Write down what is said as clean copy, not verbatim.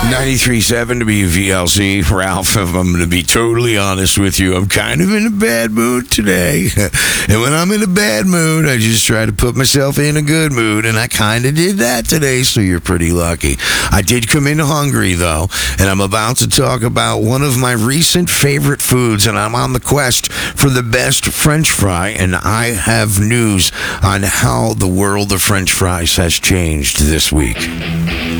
93.7 WVLZ. Ralph, if I'm going to be totally honest with you, I'm kind of in a bad mood today. And when I'm in a bad mood, I just try to put myself in a good mood, and I kind of did that today, so you're pretty lucky. I did come in hungry, though, and I'm about to talk about one of my recent favorite foods, and I'm on the quest for the best French fry, and I have news on how the world of French fries has changed this week.